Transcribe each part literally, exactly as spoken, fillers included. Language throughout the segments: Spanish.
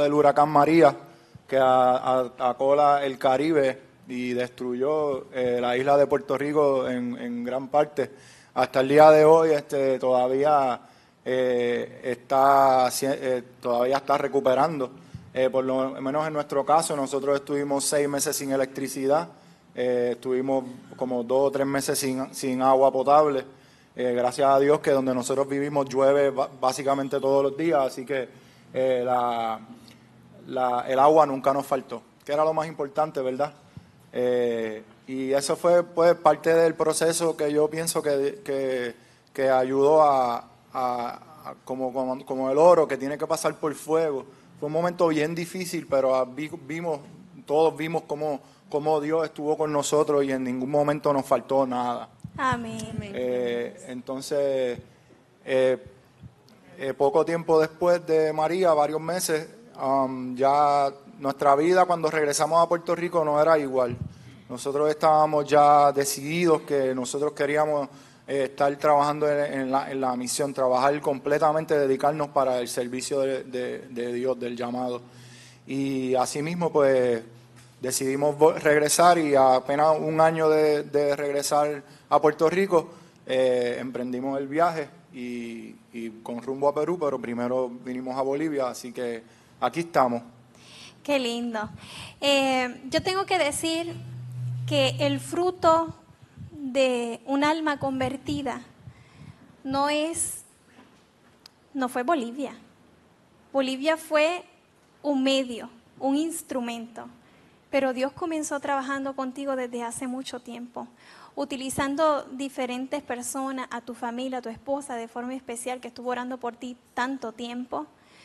del huracán María, que atacó la, el Caribe y destruyó eh, la isla de Puerto Rico en, en gran parte. Hasta el día de hoy este, todavía, eh, está, eh, todavía está recuperando. Eh, por lo menos en nuestro caso, nosotros estuvimos seis meses sin electricidad, eh, estuvimos como dos o tres meses sin, sin agua potable. Eh, gracias a Dios que donde nosotros vivimos llueve básicamente todos los días, así que eh, la, la, el agua nunca nos faltó, que era lo más importante, ¿verdad? Eh, y eso fue pues parte del proceso que yo pienso que, que, que ayudó a, a, a como, como, como el oro que tiene que pasar por fuego. Fue un momento bien difícil, pero vimos, todos vimos cómo, cómo Dios estuvo con nosotros y en ningún momento nos faltó nada. Amén. Eh, entonces, eh, eh, poco tiempo después de María, varios meses, um, ya nuestra vida cuando regresamos a Puerto Rico no era igual. Nosotros estábamos ya decididos que nosotros queríamos eh, estar trabajando en, en, la, en la misión, trabajar completamente, dedicarnos para el servicio de, de, de Dios, del llamado. Y asimismo, pues, decidimos regresar y apenas un año de, de regresar a Puerto Rico, eh, emprendimos el viaje y, y con rumbo a Perú, pero primero vinimos a Bolivia, así que aquí estamos. Qué lindo. Eh, yo tengo que decir que el fruto de un alma convertida no es, no fue Bolivia. Bolivia fue un medio, un instrumento, pero Dios comenzó trabajando contigo desde hace mucho tiempo, utilizando diferentes personas, a tu familia, a tu esposa de forma especial, que estuvo orando por ti tanto tiempo.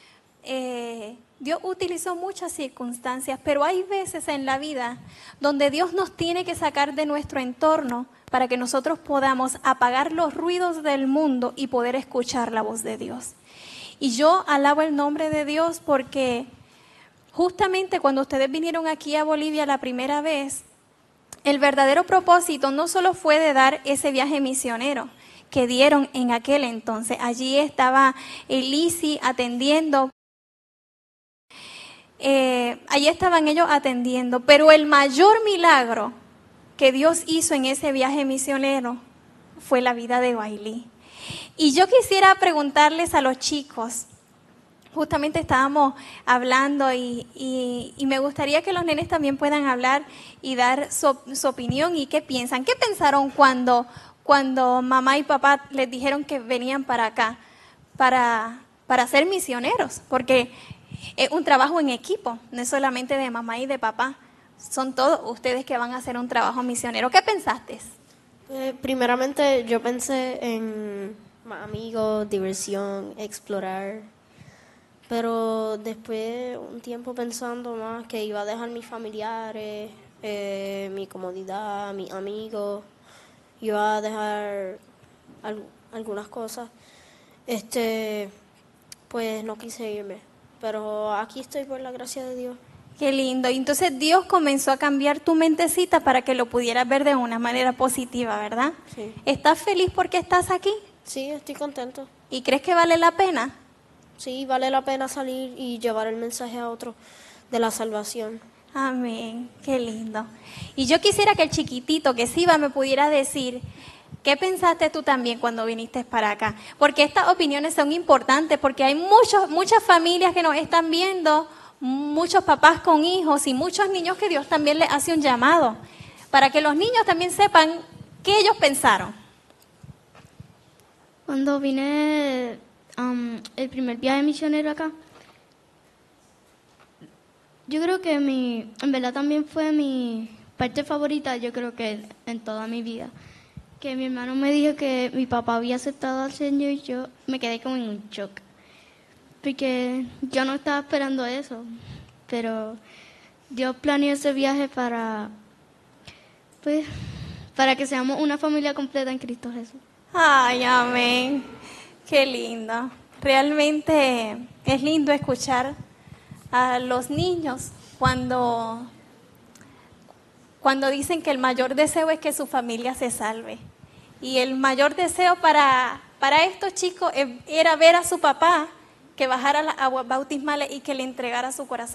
Eh, Dios utilizó muchas circunstancias, pero hay veces en la vida donde Dios nos tiene que sacar de nuestro entorno para que nosotros podamos apagar los ruidos del mundo y poder escuchar la voz de Dios. Y yo alabo el nombre de Dios porque justamente cuando ustedes vinieron aquí a Bolivia la primera vez, el verdadero propósito no solo fue de dar ese viaje misionero que dieron en aquel entonces. Allí estaba Elisi atendiendo. Eh, allí estaban ellos atendiendo, pero el mayor milagro que Dios hizo en ese viaje misionero fue la vida de Wailí. Y yo quisiera preguntarles a los chicos, justamente estábamos hablando y, y, y me gustaría que los nenes también puedan hablar y dar su, su opinión y qué piensan. ¿Qué pensaron cuando, cuando mamá y papá les dijeron que venían para acá para, para ser misioneros? Porque es un trabajo en equipo, no es solamente de mamá y de papá, son todos ustedes que van a hacer un trabajo misionero. ¿Qué pensaste? Eh, primeramente yo pensé en amigos, diversión, explorar, pero después un tiempo pensando más que iba a dejar mis familiares, eh, mi comodidad, mis amigos, iba a dejar al, algunas cosas, este, pues no quise irme. Pero aquí estoy por la gracia de Dios. Qué lindo. Y entonces Dios comenzó a cambiar tu mentecita para que lo pudieras ver de una manera positiva, ¿verdad? Sí. ¿Estás feliz porque estás aquí? Sí, estoy contento. ¿Y crees que vale la pena? Sí, vale la pena salir y llevar el mensaje a otro de la salvación. Amén. Qué lindo. Y yo quisiera que el chiquitito que sí va me pudiera decir, ¿qué pensaste tú también cuando viniste para acá? Porque estas opiniones son importantes, porque hay muchos, muchas familias que nos están viendo, muchos papás con hijos y muchos niños que Dios también les hace un llamado, para que los niños también sepan qué ellos pensaron. Cuando vine um, el primer viaje misionero acá, yo creo que mi, en verdad también fue mi parte favorita, yo creo que en toda mi vida. Que mi hermano me dijo que mi papá había aceptado al Señor y yo me quedé como en un shock. Porque yo no estaba esperando eso, pero Dios planeó ese viaje para, pues, para que seamos una familia completa en Cristo Jesús. Ay, amén. Qué lindo. Realmente es lindo escuchar a los niños cuando, cuando dicen que el mayor deseo es que su familia se salve. Y el mayor deseo para, para estos chicos era ver a su papá que bajara las aguas bautismales y que le entregara su corazón